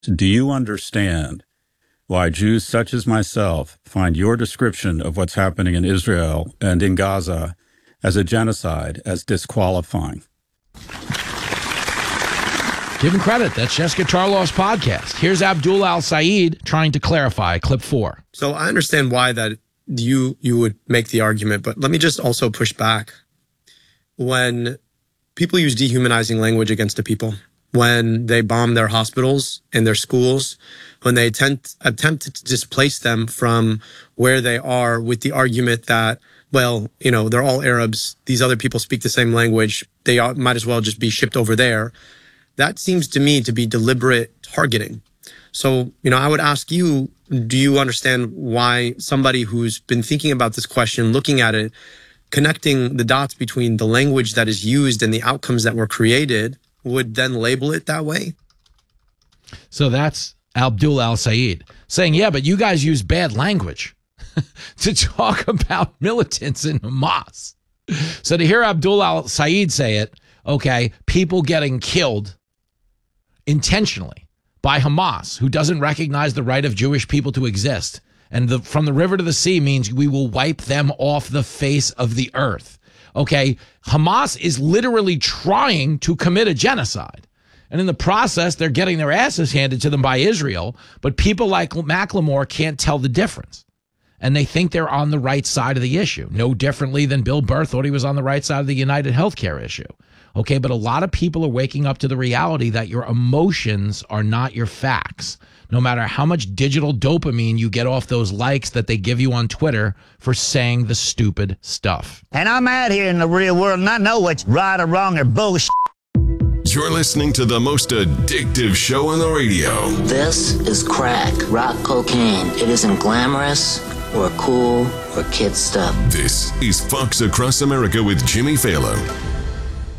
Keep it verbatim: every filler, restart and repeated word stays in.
Do you understand why Jews such as myself find your description of what's happening in Israel and in Gaza as a genocide as disqualifying? Give him credit. That's Jessica Tarlow's podcast. Here's Abdul Al-Sayed trying to clarify. Clip four. So I understand why that you you would make the argument, but let me just also push back. When people use dehumanizing language against the people, when they bomb their hospitals and their schools, when they attempt, attempt to displace them from where they are with the argument that, well, you know, they're all Arabs, these other people speak the same language, they ought, might as well just be shipped over there. That seems to me to be deliberate targeting. So, you know, I would ask you, do you understand why somebody who's been thinking about this question, looking at it, connecting the dots between the language that is used and the outcomes that were created, would then label it that way? So that's Abdul Al-Sayed saying, yeah, but you guys use bad language to talk about militants in Hamas. So to hear Abdul Al-Sayed say it, okay, people getting killed intentionally by Hamas, who doesn't recognize the right of Jewish people to exist, and the, from the river to the sea means we will wipe them off the face of the earth. Okay, Hamas is literally trying to commit a genocide. And in the process, they're getting their asses handed to them by Israel. But people like Macklemore can't tell the difference. And they think they're on the right side of the issue. No differently than Bill Burr thought he was on the right side of the United Healthcare issue. Okay, but a lot of people are waking up to the reality that your emotions are not your facts. No matter how much digital dopamine you get off those likes that they give you on Twitter for saying the stupid stuff. And I'm out here in the real world and I know what's right or wrong or bullshit. You're listening to the most addictive show on the radio. This is crack, rock cocaine. It isn't glamorous or cool or kid stuff. This is Fox Across America with Jimmy Fallon.